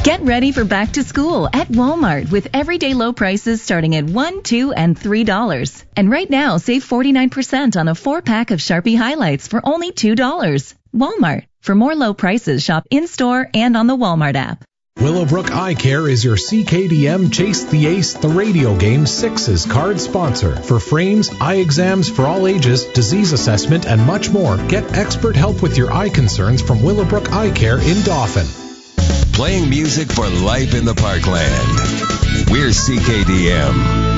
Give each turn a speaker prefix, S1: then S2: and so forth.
S1: Get ready for back to school at Walmart with everyday low prices starting at $1, $2, and $3. And right now, save 49% on a 4-pack of Sharpie highlights for only $2. Walmart. For more low prices, shop in-store and on the Walmart app.
S2: Willowbrook Eye Care is your CKDM Chase the Ace, the radio game 6's card sponsor. For frames, eye exams for all ages, disease assessment, and much more, get expert help with your eye concerns from Willowbrook Eye Care in Dauphin.
S3: Playing music for life in the Parkland. We're CKDM.